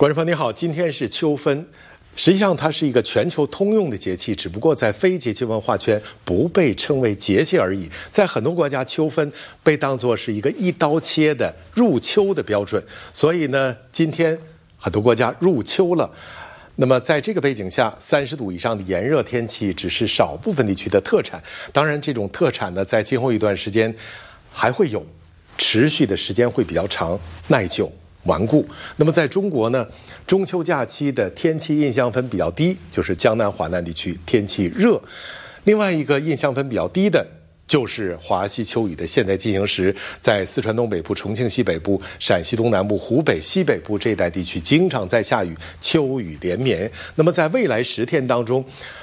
观众朋友您好，今天是秋分，实际上它是一个全球通用的节气，只不过在非节气文化圈不被称为节气而已。在很多国家，秋分被当作是一个一刀切的入秋的标准，所以呢，今天很多国家入秋了。那么在这个背景下，30度以上的炎热天气只是少部分地区的特产。当然，这种特产呢，在今后一段时间还会有，持续的时间会比较长，耐久顽固。那么在中国呢，中秋假期的天气印象分比较低，就是江南华南地区天气热。另外一个印象分比较低的就是华西秋雨的现在进行时，在四川东北部、重庆西北部、陕西东南部、湖北西北部这一带地区经常在下雨，秋雨连绵。那么在未来10天当中，